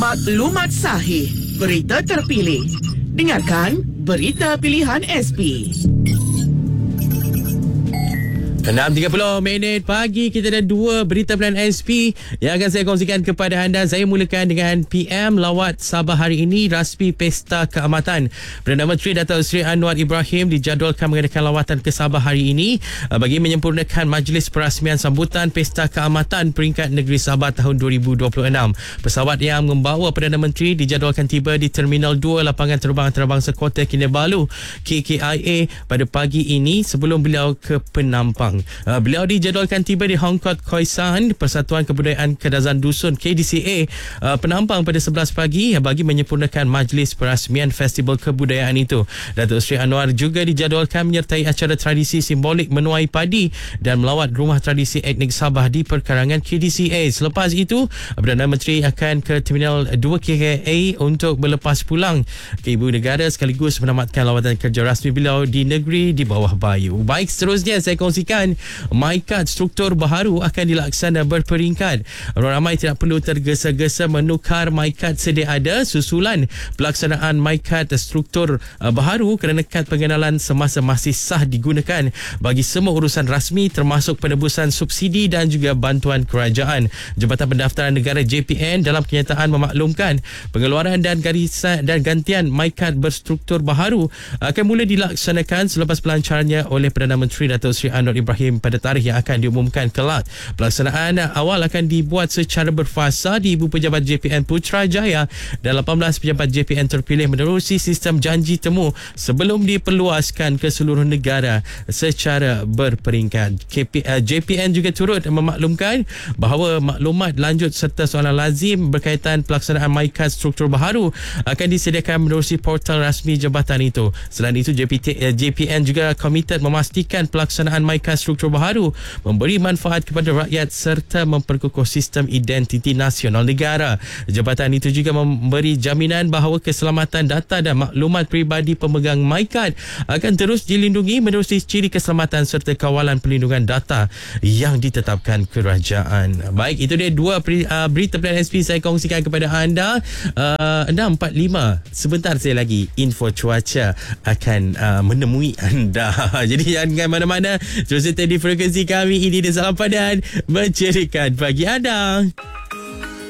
Maklumat sahih, berita terpilih. Dengarkan Berita Pilihan SP. 6.30 pagi, kita ada dua berita pilihan SP yang akan saya kongsikan kepada anda. Saya mulakan dengan PM lawat Sabah hari ini, rasmi Pesta Keamatan. Perdana Menteri Datuk Seri Anwar Ibrahim dijadualkan mengadakan lawatan ke Sabah hari ini bagi menyempurnakan majlis perasmian sambutan Pesta Keamatan Peringkat Negeri Sabah tahun 2026. Pesawat yang membawa Perdana Menteri dijadualkan tiba di Terminal 2 Lapangan Terbang Antarabangsa Kota Kinabalu KKIA pada pagi ini sebelum beliau ke Penampang. Beliau dijadualkan tiba di Hong Kong Khoisan Persatuan Kebudayaan Kadazan Dusun KDCA Penampang pada 11 pagi bagi menyempurnakan majlis perasmian festival kebudayaan itu. Datuk Seri Anwar juga dijadualkan menyertai acara tradisi simbolik menuai padi dan melawat rumah tradisi etnik Sabah di perkarangan KDCA. Selepas itu, Perdana Menteri akan ke Terminal 2 KKA untuk berlepas pulang ke Ibu Negara sekaligus menamatkan lawatan kerja rasmi beliau di negeri di bawah bayu. Baik, seterusnya saya kongsikan MyKad struktur baharu akan dilaksana berperingkat. Orang ramai tidak perlu tergesa-gesa menukar MyKad sedia ada susulan pelaksanaan MyKad struktur baharu kerana kad pengenalan semasa masih sah digunakan bagi semua urusan rasmi termasuk penebusan subsidi dan juga bantuan kerajaan. Jabatan Pendaftaran Negara JPN dalam kenyataan memaklumkan pengeluaran dan garisan dan gantian MyKad berstruktur baharu akan mula dilaksanakan selepas pelancarannya oleh Perdana Menteri Datuk Seri Anwar Ibrahim pada tarikh yang akan diumumkan kelak. Pelaksanaan awal akan dibuat secara berfasa di Ibu Pejabat JPN Putrajaya dan 18 pejabat JPN terpilih menerusi sistem janji temu sebelum diperluaskan ke seluruh negara secara berperingkat. JPN juga turut memaklumkan bahawa maklumat lanjut serta soalan lazim berkaitan pelaksanaan MyKad struktur baharu akan disediakan menerusi portal rasmi jabatan itu. Selain itu, JPN juga komited memastikan pelaksanaan MyKad struktur baharu memberi manfaat kepada rakyat serta memperkukuh sistem identiti nasional negara. Jabatan itu juga memberi jaminan bahawa keselamatan data dan maklumat peribadi pemegang MyKad akan terus dilindungi menerusi ciri keselamatan serta kawalan perlindungan data yang ditetapkan kerajaan. Baik, itu dia dua berita pilihan SP saya kongsikan kepada anda. 6.45 sebentar saya lagi info cuaca akan menemui anda. Jadi jangan mana-mana, terus stay di frekuensi kami. Ini dia Salam Padan mencerikan pagi anda.